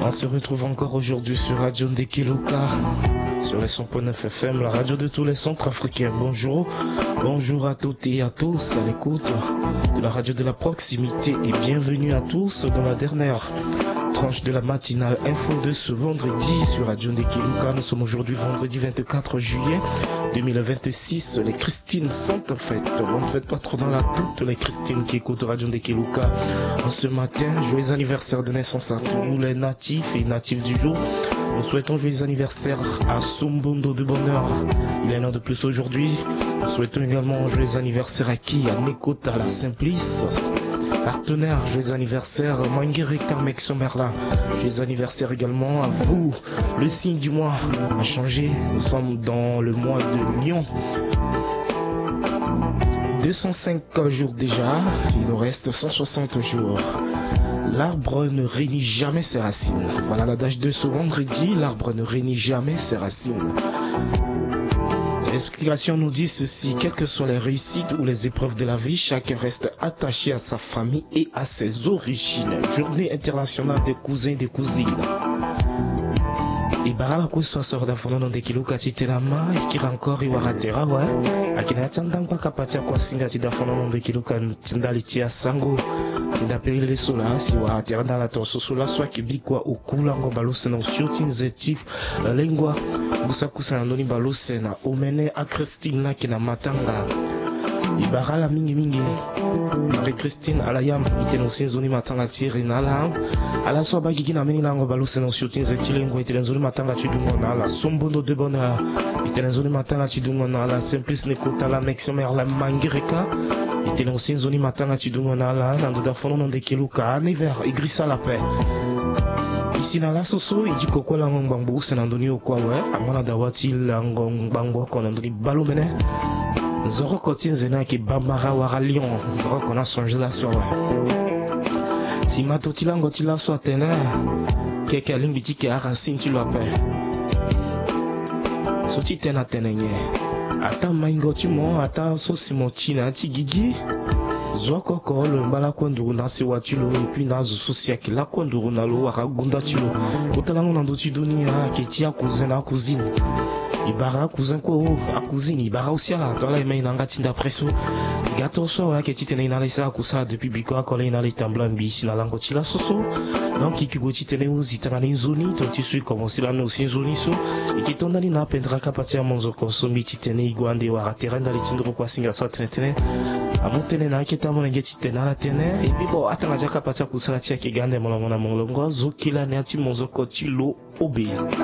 On se retrouve encore aujourd'hui sur Radio Ndekeluka, sur les 100.9 FM, la radio de tous les centres africains. Bonjour à toutes et à tous à l'écoute de la radio de la proximité et bienvenue à tous dans la dernière tranche de la matinale info de ce vendredi sur Radio Ndekeluka. Nous sommes aujourd'hui vendredi 24 juillet 2026. Les Christines sont en fête. Bon, ne faites pas trop dans la toutes les Christines qui écoutent Radio Ndekeluka ce matin. Joyeux anniversaire de naissance à tous les natifs et natifs du jour. Nous souhaitons joyeux anniversaire à Sombondo de Bonheur. Il est un an de plus aujourd'hui. Nous souhaitons également joyeux anniversaire à qui? À Nekota, à la Simplice. Partenaire, joyeux anniversaire Mangere Carmex Merla. Joyeux anniversaire également à vous. Le signe du mois a changé. Nous sommes dans le mois de Lion. 205 jours déjà. Il nous reste 160 jours. L'arbre ne réunit jamais ses racines. Voilà l'adage de ce vendredi. L'arbre ne réunit jamais ses racines. L'explication nous dit ceci: quelles que soient les réussites ou les épreuves de la vie, chacun reste attaché à sa famille et à ses origines. Journée internationale des cousins et des cousines. Et barala kuswa sort d'affono de kiluka titelama ikira encore iwaratera wa akina tandangwa kapatia kwa singa tidafono de kiluka tindalitia sango tindapelele sola si wa teranda la tososula swa kibikwa ukula ngo baluse na shooting zetif lengwa busakusa ndoni baluse na omene a Christine na kina matanga ibarala mingi Marie Christine alayam iteno sinzoni matanga tiri nala ala so bagigi na meni nango baluse no shooting zetilengo itenzoni matanga tudungo na la Sombondo de Bonheur itenzoni matanga tudungo na la Simplice Nekota la Mexomer la Mangereka iteno sinzoni matanga tudungo na la ndoda fono Ndekeluka aniver igrisa la paix ici na la soso idi kokola ngombangu senandoni okwa we amana dawati la ngombangu konandoni balomene Zoro Kotinzena qui Bambara Wara Lyon. Zoro qu'on a songé la soirée. Si Matotila Ngotila soit ténè, quelqu'un limbiti qui a racine tu l'appelles. Soti tena ténègne. Ata maingo tu mo, ata sosimotina ti gigi. Zoko ko le mbala kwanduru na se watulo et puis na zususia ki la kwanduru na lo wara gunda tulo. Kotalango nando tu dunia ketia cousin na cousine. Ibara cousin ko a cousine ibara aussi à la tola emain nanga tinda presso gato so wa keti tene na lesa kusa depuis biko akole na litambla mbi na lango tila soso donc ikigoti tene uzitana ni zoni to tisui commencer la no sinzoni so ikitonda ni na pendra kapatia monzo konsomi titene igwande wa terenda litindro kwa singa so tene amotene na keta mo ngeti tene na tene et puis bon atanga jaka patia kusala tia kigande molongo na molongo zokila ne ati monzo ko tilo obe